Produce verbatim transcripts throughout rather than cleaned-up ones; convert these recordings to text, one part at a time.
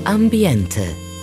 Ambiente.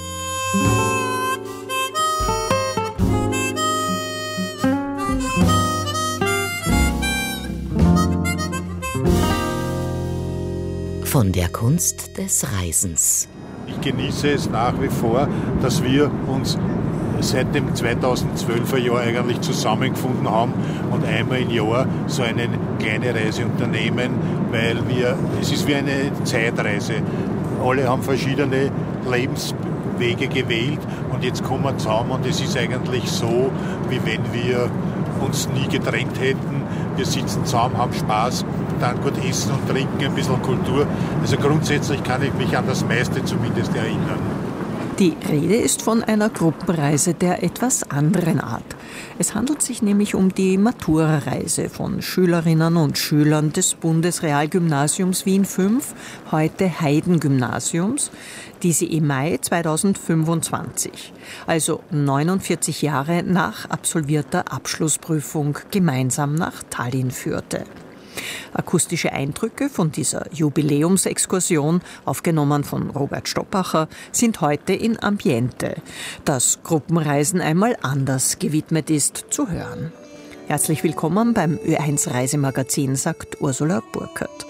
Von der Kunst des Reisens. Ich genieße es nach wie vor, dass wir uns seit dem zweitausendzwölfer Jahr eigentlich zusammengefunden haben und einmal im Jahr so eine kleine Reise unternehmen, weil wir, es ist wie eine Zeitreise. Alle haben verschiedene Lebenswege gewählt und jetzt kommen wir zusammen und es ist eigentlich so, wie wenn wir uns nie getrennt hätten. Wir sitzen zusammen, haben Spaß, dann gut essen und trinken, ein bisschen Kultur. Also grundsätzlich kann ich mich an das meiste zumindest erinnern. Die Rede ist von einer Gruppenreise der etwas anderen Art. Es handelt sich nämlich um die Matura-Reise von Schülerinnen und Schülern des Bundesrealgymnasiums Wien fünf, heute Haydn-Gymnasiums, die sie im Mai zweitausendfünfundzwanzig, also neunundvierzig Jahre nach absolvierter Abschlussprüfung, gemeinsam nach Tallinn führte. Akustische Eindrücke von dieser Jubiläumsexkursion, aufgenommen von Robert Stoppacher, sind heute in Ambiente, das Gruppenreisen einmal anders gewidmet ist, zu hören. Herzlich willkommen beim Ö eins Reisemagazin, sagt Ursula Burkert.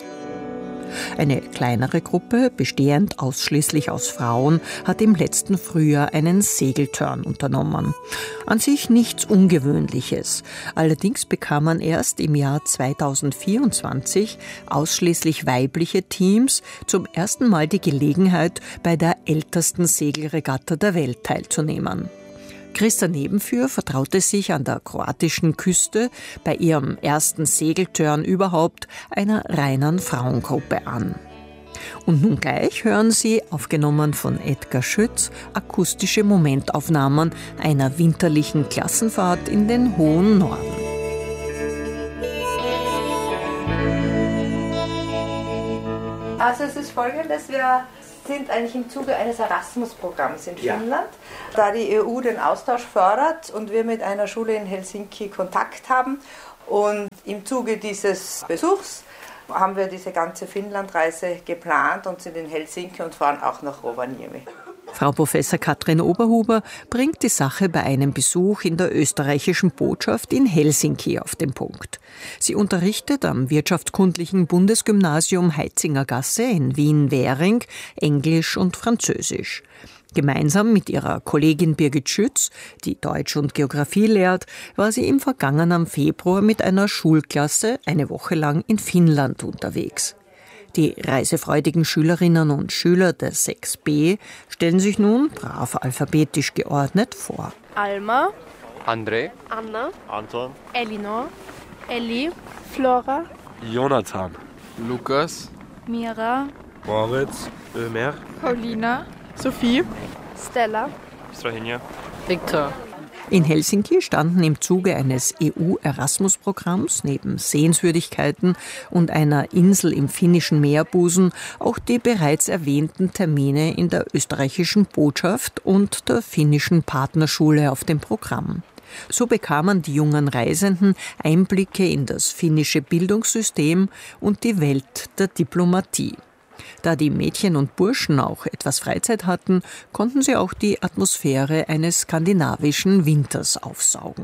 Eine kleinere Gruppe, bestehend ausschließlich aus Frauen, hat im letzten Frühjahr einen Segeltörn unternommen. An sich nichts Ungewöhnliches. Allerdings bekam man erst im Jahr zweitausendvierundzwanzig ausschließlich weibliche Teams zum ersten Mal die Gelegenheit, bei der ältesten Segelregatta der Welt teilzunehmen. Christa Nebenführ vertraute sich an der kroatischen Küste bei ihrem ersten Segeltörn überhaupt einer reinen Frauengruppe an. Und nun gleich hören Sie, aufgenommen von Edgar Schütz, akustische Momentaufnahmen einer winterlichen Klassenfahrt in den hohen Norden. Also es ist Folgendes, wir sind eigentlich im Zuge eines Erasmus-Programms in Finnland, ja. Da die E U den Austausch fördert und wir mit einer Schule in Helsinki Kontakt haben. Und im Zuge dieses Besuchs haben wir diese ganze Finnlandreise geplant und sind in Helsinki und fahren auch nach Rovaniemi. Frau Professor Katrin Oberhuber bringt die Sache bei einem Besuch in der österreichischen Botschaft in Helsinki auf den Punkt. Sie unterrichtet am Wirtschaftskundlichen Bundesgymnasium Heitzingergasse in Wien-Währing Englisch und Französisch. Gemeinsam mit ihrer Kollegin Birgit Schütz, die Deutsch und Geografie lehrt, war sie im vergangenen Februar mit einer Schulklasse eine Woche lang in Finnland unterwegs. Die reisefreudigen Schülerinnen und Schüler der sechs B stellen sich nun, brav alphabetisch geordnet, vor. Alma, André, Anna, Anton, Elinor, Elli, Flora, Jonathan, Lukas, Mira, Moritz, Ömer, Paulina, Sophie, Stella, Strahinja, Victor. In Helsinki standen im Zuge eines E U-Erasmus-Programms neben Sehenswürdigkeiten und einer Insel im finnischen Meerbusen auch die bereits erwähnten Termine in der österreichischen Botschaft und der finnischen Partnerschule auf dem Programm. So bekamen die jungen Reisenden Einblicke in das finnische Bildungssystem und die Welt der Diplomatie. Da die Mädchen und Burschen auch etwas Freizeit hatten, konnten sie auch die Atmosphäre eines skandinavischen Winters aufsaugen.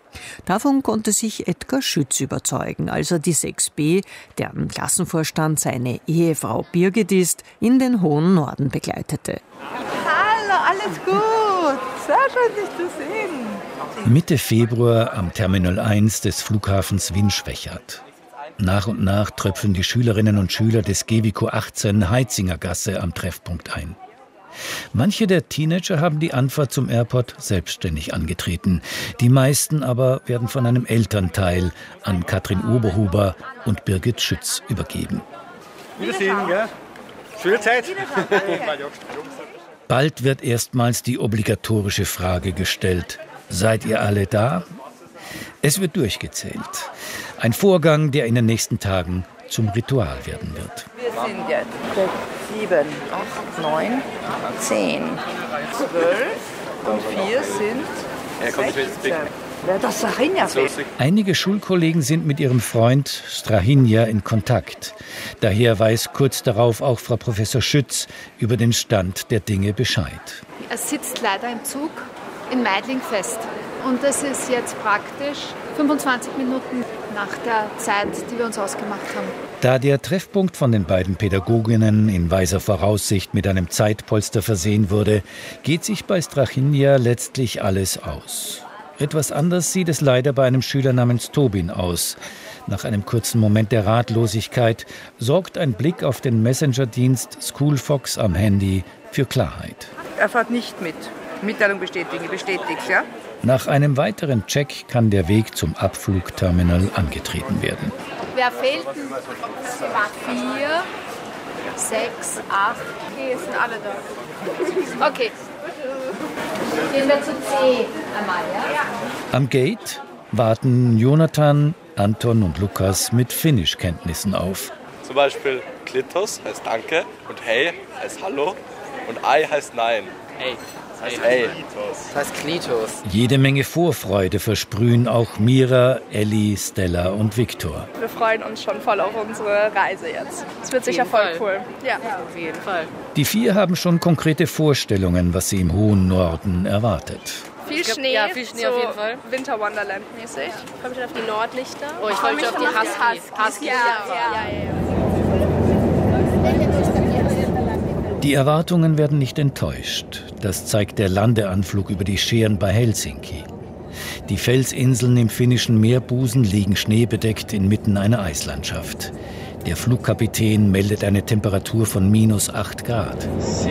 Davon konnte sich Edgar Schütz überzeugen, als er die sechs B, deren Klassenvorstand seine Ehefrau Birgit ist, in den hohen Norden begleitete. Hallo, alles gut. Sehr schön, dich zu sehen. Mitte Februar am Terminal eins des Flughafens Wien-Schwechat. Nach und nach tröpfeln die Schülerinnen und Schüler des G W Q achtzehn Heitzingergasse am Treffpunkt ein. Manche der Teenager haben die Anfahrt zum Airport selbstständig angetreten. Die meisten aber werden von einem Elternteil an Katrin Oberhuber und Birgit Schütz übergeben. Wiedersehen, gell? Schöne Zeit. Bald wird erstmals die obligatorische Frage gestellt: Seid ihr alle da? Es wird durchgezählt. Ein Vorgang, der in den nächsten Tagen zum Ritual werden wird. Wir sind jetzt sieben, acht, neun, zehn, zwölf und vier sind sechzehn. Das Strahinja-Fest. Einige Schulkollegen sind mit ihrem Freund Strahinja in Kontakt. Daher weiß kurz darauf auch Frau Professor Schütz über den Stand der Dinge Bescheid. Er sitzt leider im Zug in Meidling fest. Und das ist jetzt praktisch fünfundzwanzig Minuten nach der Zeit, die wir uns ausgemacht haben. Da der Treffpunkt von den beiden Pädagoginnen in weiser Voraussicht mit einem Zeitpolster versehen wurde, geht sich bei Strahinja letztlich alles aus. Etwas anders sieht es leider bei einem Schüler namens Tobin aus. Nach einem kurzen Moment der Ratlosigkeit sorgt ein Blick auf den Messenger-Dienst Schoolfox am Handy für Klarheit. Er fährt nicht mit. Mitteilung bestätigen, bestätigt, ja? Nach einem weiteren Check kann der Weg zum Abflugterminal angetreten werden. Wer fehlt denn? Vier, sechs, acht. Okay, sind alle da. Okay. Gehen wir zu C einmal, ja? Am Gate warten Jonathan, Anton und Lukas mit Finnischkenntnissen auf. Zum Beispiel Klitos heißt Danke und Hey heißt Hallo und Ei heißt Nein. Hey. Das heißt Hey. Das heißt Klitos. Jede Menge Vorfreude versprühen auch Mira, Elli, Stella und Viktor. Wir freuen uns schon voll auf unsere Reise jetzt. Es wird sicher voll cool. Ja. Ja, auf jeden Fall. Die vier haben schon konkrete Vorstellungen, was sie im hohen Norden erwartet. Viel Schnee, ja, viel Schnee so auf jeden Fall. Winter Wonderland mäßig. Ich freue mich schon auf die Nordlichter. Oh, ich freue mich auf die Huskies. Huskies. Ja, ja, ja, ja. Die Erwartungen werden nicht enttäuscht. Das zeigt der Landeanflug über die Scheren bei Helsinki. Die Felsinseln im finnischen Meerbusen liegen schneebedeckt inmitten einer Eislandschaft. Der Flugkapitän meldet eine Temperatur von minus acht Grad.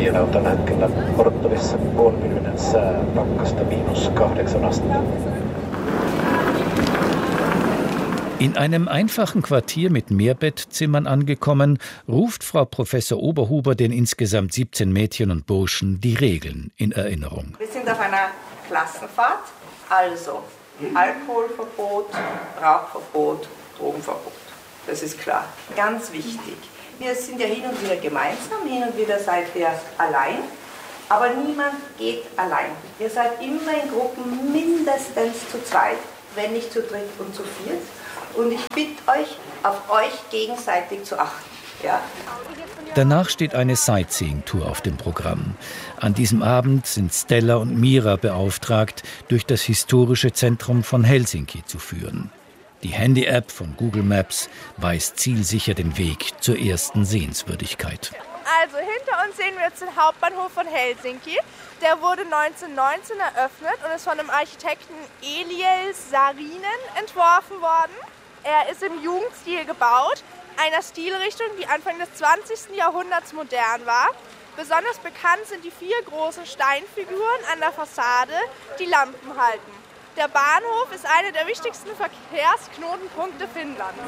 In einem einfachen Quartier mit Mehrbettzimmern angekommen, ruft Frau Professor Oberhuber den insgesamt siebzehn Mädchen und Burschen die Regeln in Erinnerung. Wir sind auf einer Klassenfahrt, also Alkoholverbot, Rauchverbot, Drogenverbot. Das ist klar. Ganz wichtig. Wir sind ja hin und wieder gemeinsam, hin und wieder seid ihr allein, aber niemand geht allein. Ihr seid immer in Gruppen mindestens zu zweit, wenn nicht zu dritt und zu viert. Und ich bitte euch, auf euch gegenseitig zu achten. Ja? Danach steht eine Sightseeing-Tour auf dem Programm. An diesem Abend sind Stella und Mira beauftragt, durch das historische Zentrum von Helsinki zu führen. Die Handy-App von Google Maps weist zielsicher den Weg zur ersten Sehenswürdigkeit. Also hinter uns sehen wir jetzt den Hauptbahnhof von Helsinki. Der wurde neunzehnhundertneunzehn eröffnet und ist von dem Architekten Eliel Saarinen entworfen worden. Er ist im Jugendstil gebaut, einer Stilrichtung, die Anfang des zwanzigsten Jahrhunderts modern war. Besonders bekannt sind die vier großen Steinfiguren an der Fassade, die Lampen halten. Der Bahnhof ist einer der wichtigsten Verkehrsknotenpunkte Finnlands.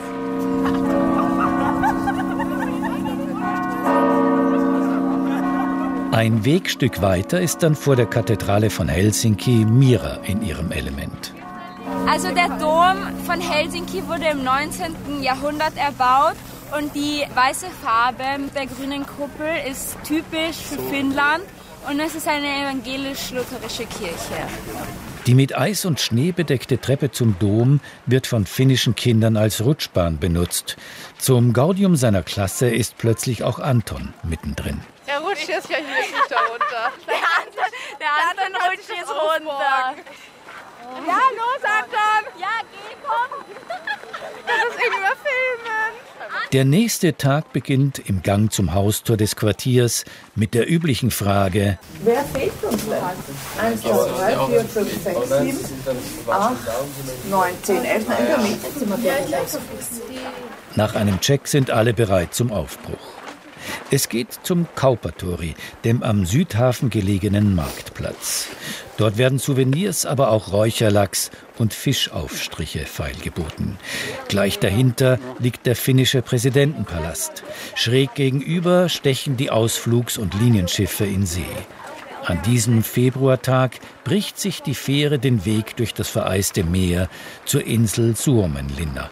Ein Wegstück weiter ist dann vor der Kathedrale von Helsinki Mira in ihrem Element. Also der Dom von Helsinki wurde im neunzehnten Jahrhundert erbaut und die weiße Farbe der grünen Kuppel ist typisch für Finnland und es ist eine evangelisch-lutherische Kirche. Die mit Eis und Schnee bedeckte Treppe zum Dom wird von finnischen Kindern als Rutschbahn benutzt. Zum Gaudium seiner Klasse ist plötzlich auch Anton mittendrin. Er rutscht jetzt gleich wirklich da runter. Der Anton, der Anton rutscht jetzt runter. Ja, los Anton! Ja, geh, komm! Das ist irgendwer filmen! Der nächste Tag beginnt im Gang zum Haustor des Quartiers mit der üblichen Frage: Wer fehlt uns denn? eins, zwei, drei, vier, fünf, sechs, sieben, acht, neun, zehn, elf, in der Mitte sind wir fertig. Nach einem Check sind alle bereit zum Aufbruch. Es geht zum Kaupatori, dem am Südhafen gelegenen Marktplatz. Dort werden Souvenirs, aber auch Räucherlachs und Fischaufstriche feilgeboten. Gleich dahinter liegt der finnische Präsidentenpalast. Schräg gegenüber stechen die Ausflugs- und Linienschiffe in See. An diesem Februartag bricht sich die Fähre den Weg durch das vereiste Meer zur Insel Suomenlinna.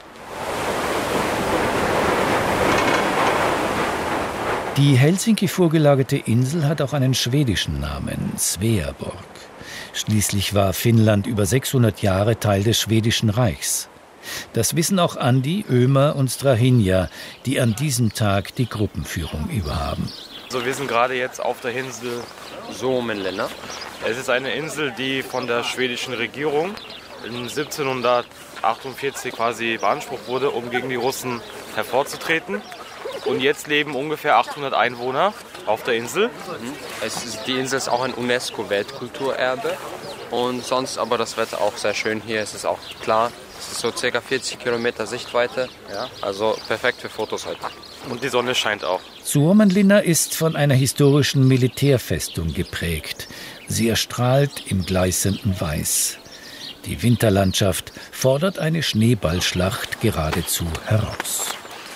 Die Helsinki vorgelagerte Insel hat auch einen schwedischen Namen, Sveaborg. Schließlich war Finnland über sechshundert Jahre Teil des Schwedischen Reichs. Das wissen auch Andi, Ömer und Strahinja, die an diesem Tag die Gruppenführung überhaben. Also wir sind gerade jetzt auf der Insel Suomenlinna. Es ist eine Insel, die von der schwedischen Regierung in siebzehnhundertachtundvierzig quasi beansprucht wurde, um gegen die Russen hervorzutreten. Und jetzt leben ungefähr achthundert Einwohner auf der Insel. Es ist, die Insel ist auch ein UNESCO-Weltkulturerbe. Und sonst aber das Wetter auch sehr schön hier. Es ist auch klar. Es ist so circa vierzig Kilometer Sichtweite. Ja, also perfekt für Fotos heute. Und die Sonne scheint auch. Suomenlinna ist von einer historischen Militärfestung geprägt. Sie erstrahlt im gleißenden Weiß. Die Winterlandschaft fordert eine Schneeballschlacht geradezu heraus.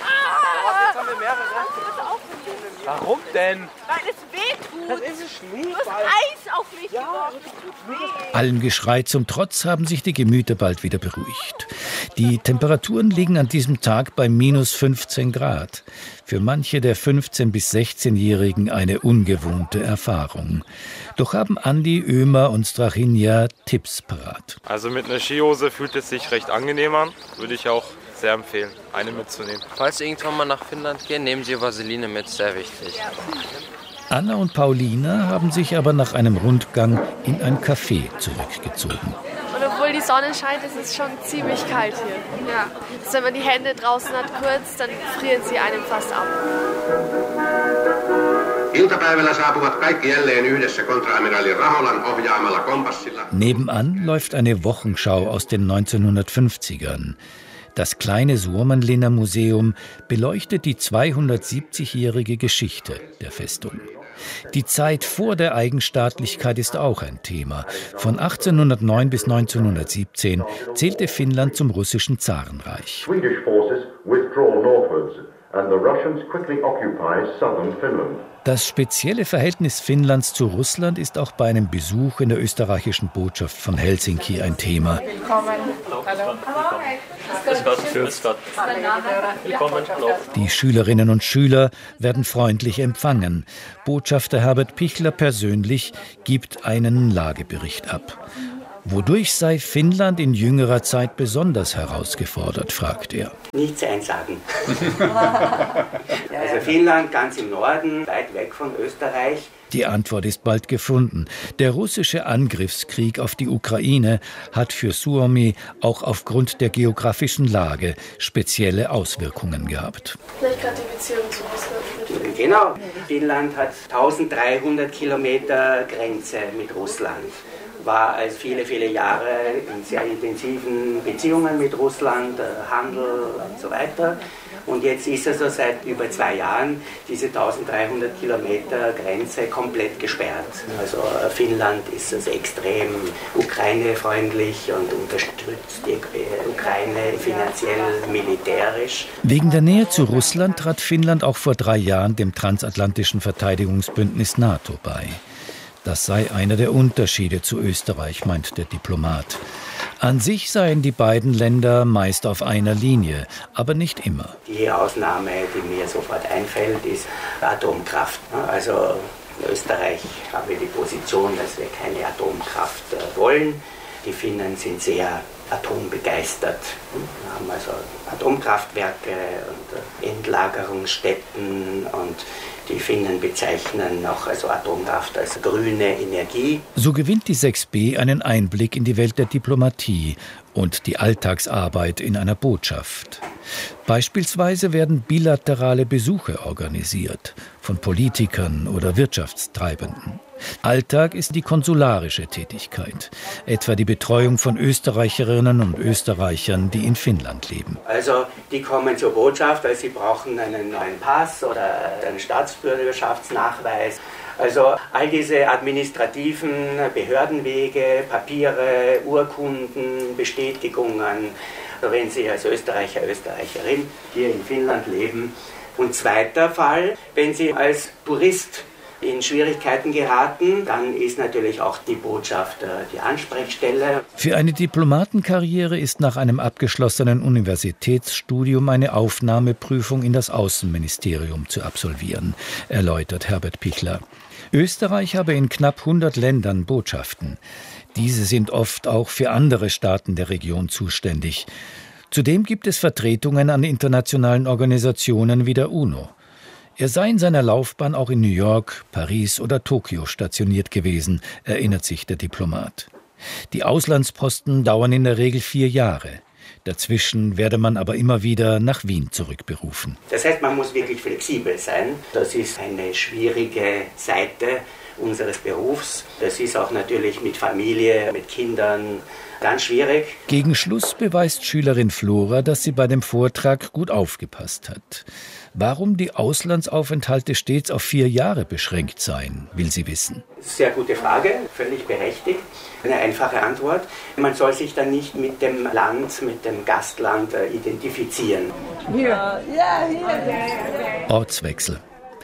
Warum denn? Weil es weh tut. Das ist ein Schneeball. Du hast Eis auf mich geworfen. Es tut weh. Allen Geschrei zum Trotz haben sich die Gemüter bald wieder beruhigt. Die Temperaturen liegen an diesem Tag bei minus fünfzehn Grad. Für manche der fünfzehn- bis sechzehnjährigen eine ungewohnte Erfahrung. Doch haben Andi, Ömer und Strahinja Tipps parat. Also mit einer Skihose fühlt es sich recht angenehm an. Würde ich auch sehr empfehlen, eine mitzunehmen. Falls Sie irgendwann mal nach Finnland gehen, nehmen Sie Vaseline mit, sehr wichtig. Anna und Paulina haben sich aber nach einem Rundgang in ein Café zurückgezogen. Und obwohl die Sonne scheint, ist es schon ziemlich kalt hier. Ja. Also wenn man die Hände draußen hat kurz, dann frieren sie einem fast ab. Iltapäivällä saapuvat kaikki jälleen yhdessä kontraamiraali Raholan ohjaamalla kompassilla. Nebenan läuft eine Wochenschau aus den neunzehnhundertfünfzigern. Das kleine Suomenlinna Museum beleuchtet die zweihundertsiebzigjährige Geschichte der Festung. Die Zeit vor der Eigenstaatlichkeit ist auch ein Thema. Von achtzehnhundertneun bis neunzehnhundertsiebzehn zählte Finnland zum russischen Zarenreich. Swedish forces withdraw northwards and the Russians quickly occupy southern Finland. Das spezielle Verhältnis Finnlands zu Russland ist auch bei einem Besuch in der österreichischen Botschaft von Helsinki ein Thema. Willkommen. Hallo. Grüß Gott. Willkommen. Die Schülerinnen und Schüler werden freundlich empfangen. Botschafter Herbert Pichler persönlich gibt einen Lagebericht ab. Wodurch sei Finnland in jüngerer Zeit besonders herausgefordert, fragt er. Nichts einsagen. Also Finnland ganz im Norden, weit weg von Österreich. Die Antwort ist bald gefunden. Der russische Angriffskrieg auf die Ukraine hat für Suomi auch aufgrund der geografischen Lage spezielle Auswirkungen gehabt. Vielleicht gerade die Beziehung zu Russland. Genau. Finnland hat eintausenddreihundert Kilometer Grenze mit Russland. War als viele, viele Jahre in sehr intensiven Beziehungen mit Russland, Handel und so weiter. Und jetzt ist also seit über zwei Jahren diese eintausenddreihundert Kilometer Grenze komplett gesperrt. Also Finnland ist also extrem ukrainefreundlich und unterstützt die Ukraine finanziell, militärisch. Wegen der Nähe zu Russland trat Finnland auch vor drei Jahren dem transatlantischen Verteidigungsbündnis NATO bei. Das sei einer der Unterschiede zu Österreich, meint der Diplomat. An sich seien die beiden Länder meist auf einer Linie, aber nicht immer. Die Ausnahme, die mir sofort einfällt, ist Atomkraft. Also in Österreich haben wir die Position, dass wir keine Atomkraft wollen. Die Finnen sind sehr atombegeistert. Wir haben also Atomkraftwerke und Endlagerungsstätten und die Finnen bezeichnen noch also Atomkraft als grüne Energie. So gewinnt die sechs B einen Einblick in die Welt der Diplomatie und die Alltagsarbeit in einer Botschaft. Beispielsweise werden bilaterale Besuche organisiert von Politikern oder Wirtschaftstreibenden. Alltag ist die konsularische Tätigkeit, etwa die Betreuung von Österreicherinnen und Österreichern, die in Finnland leben. Also die kommen zur Botschaft, weil sie brauchen einen neuen Pass oder einen Staatsbürgerschaftsnachweis. Also all diese administrativen Behördenwege, Papiere, Urkunden, Bestätigungen, wenn Sie als Österreicher, Österreicherin hier in Finnland leben. Und zweiter Fall, wenn Sie als Tourist in Schwierigkeiten geraten, dann ist natürlich auch die Botschaft die Ansprechstelle. Für eine Diplomatenkarriere ist nach einem abgeschlossenen Universitätsstudium eine Aufnahmeprüfung in das Außenministerium zu absolvieren, erläutert Herbert Pichler. Österreich habe in knapp hundert Ländern Botschaften. Diese sind oft auch für andere Staaten der Region zuständig. Zudem gibt es Vertretungen an internationalen Organisationen wie der UNO. Er sei in seiner Laufbahn auch in New York, Paris oder Tokio stationiert gewesen, erinnert sich der Diplomat. Die Auslandsposten dauern in der Regel vier Jahre. Dazwischen werde man aber immer wieder nach Wien zurückberufen. Das heißt, man muss wirklich flexibel sein. Das ist eine schwierige Seite unseres Berufs. Das ist auch natürlich mit Familie, mit Kindern ganz schwierig. Gegen Schluss beweist Schülerin Flora, dass sie bei dem Vortrag gut aufgepasst hat. Warum die Auslandsaufenthalte stets auf vier Jahre beschränkt seien, will sie wissen. Sehr gute Frage, völlig berechtigt. Eine einfache Antwort. Man soll sich dann nicht mit dem Land, mit dem Gastland identifizieren. Hier. Ja, hier. Ortswechsel.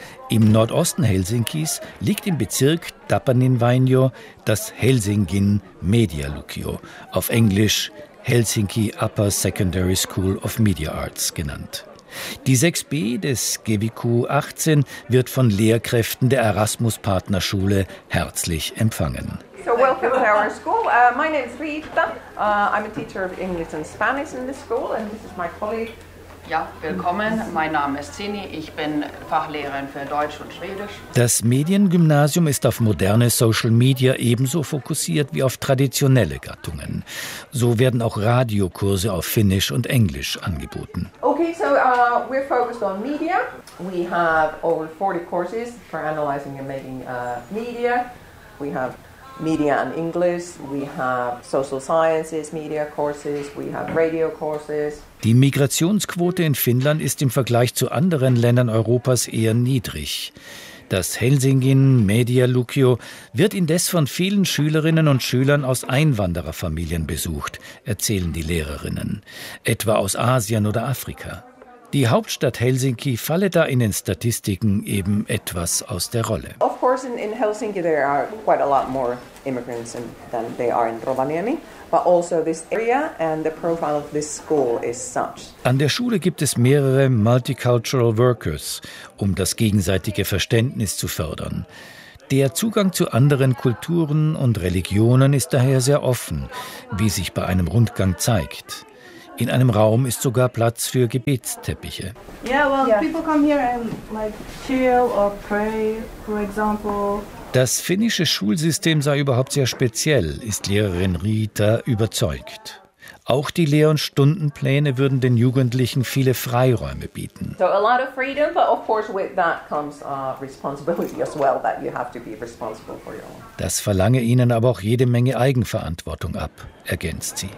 Im Nordosten Helsinkis liegt im Bezirk Tapaninvainio das Helsingin Media Lukio, auf Englisch Helsinki Upper Secondary School of Media Arts genannt. Die sechs b des G W Q achtzehn wird von Lehrkräften der Erasmus-Partnerschule herzlich empfangen. So welcome to our school. Uh, my name is Rita. Uh, I'm a teacher of English and Spanish in the school, and this is my colleague. Ja, willkommen. Mein Name ist Zini. Ich bin Fachlehrerin für Deutsch und Schwedisch. Das Mediengymnasium ist auf moderne Social Media ebenso fokussiert wie auf traditionelle Gattungen. So werden auch Radiokurse auf Finnisch und Englisch angeboten. Okay, so uh, we're focused on media. We have over forty courses for analyzing and making uh, media. We have media and English, we have social sciences media courses, we have radio courses. Die Migrationsquote in Finnland ist im Vergleich zu anderen Ländern Europas eher niedrig. Das Helsingin Media Lukio wird indes von vielen Schülerinnen und Schülern aus Einwandererfamilien besucht, erzählen die Lehrerinnen, etwa aus Asien oder Afrika. Die Hauptstadt Helsinki falle da in den Statistiken eben etwas aus der Rolle. Of course, in, in Helsinki there are quite a lot more immigrants in, than they are in Rovaniemi, but also this area and the profile of this school is such. An der Schule gibt es mehrere Multicultural Workers, um das gegenseitige Verständnis zu fördern. Der Zugang zu anderen Kulturen und Religionen ist daher sehr offen, wie sich bei einem Rundgang zeigt. In einem Raum ist sogar Platz für Gebetsteppiche. Yeah, well, yeah. People come here and like chill or pray, for example. Das finnische Schulsystem sei überhaupt sehr speziell, ist Lehrerin Rita überzeugt. Auch die Lehr- und Stundenpläne würden den Jugendlichen viele Freiräume bieten. So a lot of freedom, but of course with that comes uh, responsibility as well, that you have to be responsible for your own. Das verlange ihnen aber auch jede Menge Eigenverantwortung ab, ergänzt sie.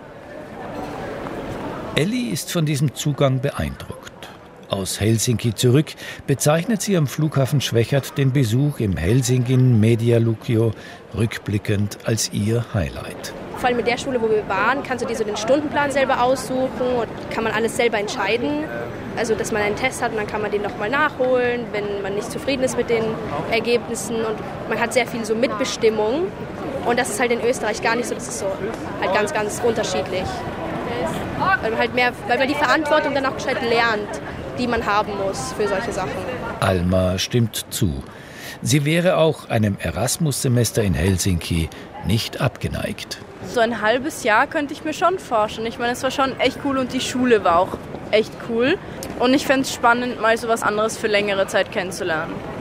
Elli ist von diesem Zugang beeindruckt. Aus Helsinki zurück bezeichnet sie am Flughafen Schwechat den Besuch im Helsingin Media Lukio rückblickend als ihr Highlight. Vor allem mit der Schule, wo wir waren, kannst du dir so den Stundenplan selber aussuchen und kann man alles selber entscheiden. Also, dass man einen Test hat und dann kann man den nochmal nachholen, wenn man nicht zufrieden ist mit den Ergebnissen. Und man hat sehr viel so Mitbestimmung. Und das ist halt in Österreich gar nicht so. Das ist so halt ganz, ganz unterschiedlich. Weil man halt mehr, weil man die Verantwortung dann auch gescheit lernt, die man haben muss für solche Sachen. Alma stimmt zu. Sie wäre auch einem Erasmus-Semester in Helsinki nicht abgeneigt. So ein halbes Jahr könnte ich mir schon vorstellen. Ich meine, es war schon echt cool und die Schule war auch echt cool. Und ich fände es spannend, mal so was anderes für längere Zeit kennenzulernen.